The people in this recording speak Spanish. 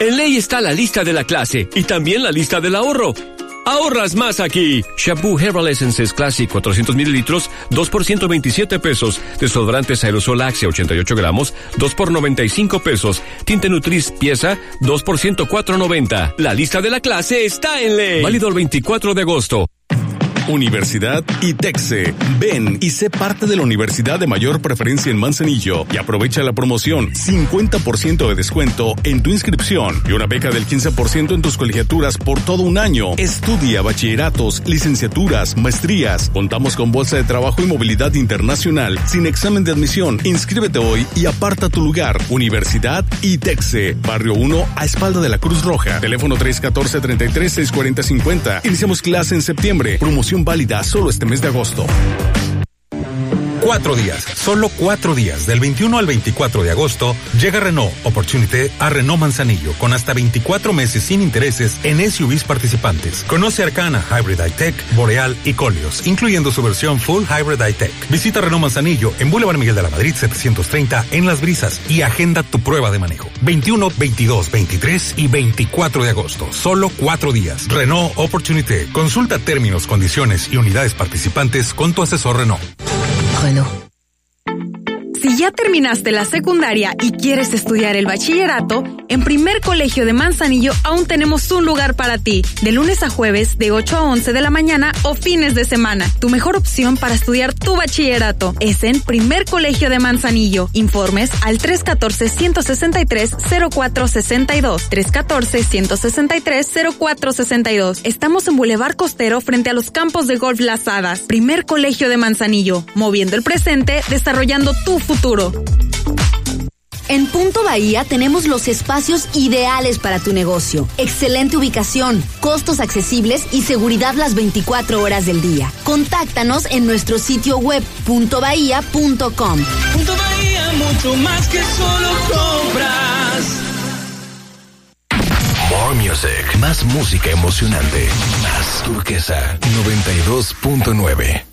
En Ley está la lista de la clase y también la lista del ahorro. ¡Ahorras más aquí! Shampoo Herbal Essences Classic 400 mililitros, 2 por 127 pesos. Desodorantes Aerosol Axe 88 gramos, 2 por 95 pesos. Tinte Nutris pieza, 2 por 104.90. La lista de la clase está en Ley. Válido el 24 de agosto. Universidad ITEXE. Ven y sé parte de la universidad de mayor preferencia en Manzanillo y aprovecha la promoción 50% de descuento en tu inscripción y una beca del 15% en tus colegiaturas por todo un año. Estudia bachilleratos, licenciaturas, maestrías. Contamos con bolsa de trabajo y movilidad internacional sin examen de admisión. Inscríbete hoy y aparta tu lugar. Universidad ITEXE. Barrio 1 a espalda de la Cruz Roja. Teléfono 314-33-640-50. Iniciamos clase en septiembre. Promoción válida solo este mes de agosto. 4 días, solo 4 días, del 21 al 24 de agosto, llega Renault Opportunity a Renault Manzanillo con hasta 24 meses sin intereses en SUVs participantes. Conoce Arcana, Hybrid I-Tech, Boreal y Koleos, incluyendo su versión Full Hybrid I-Tech. Visita Renault Manzanillo en Boulevard Miguel de la Madrid 730 en Las Brisas y agenda tu prueba de manejo. 21, 22, 23 y 24 de agosto, solo 4 días. Renault Opportunity. Consulta términos, condiciones y unidades participantes con tu asesor Renault. Si ya terminaste la secundaria y quieres estudiar el bachillerato, en Primer Colegio de Manzanillo aún tenemos un lugar para ti. De lunes a jueves, de 8 a 11 de la mañana o fines de semana. Tu mejor opción para estudiar tu bachillerato es en Primer Colegio de Manzanillo. Informes al 314-163-0462. 314-163-0462. Estamos en Boulevard Costero frente a los campos de golf Las Hadas. Primer Colegio de Manzanillo. Moviendo el presente, desarrollando tu futuro. En Punto Bahía tenemos los espacios ideales para tu negocio. Excelente ubicación, costos accesibles y seguridad las 24 horas del día. Contáctanos en nuestro sitio web puntobahía.com. Punto Bahía, mucho más que solo compras. More Music, más música emocionante, más Turquesa 92.9.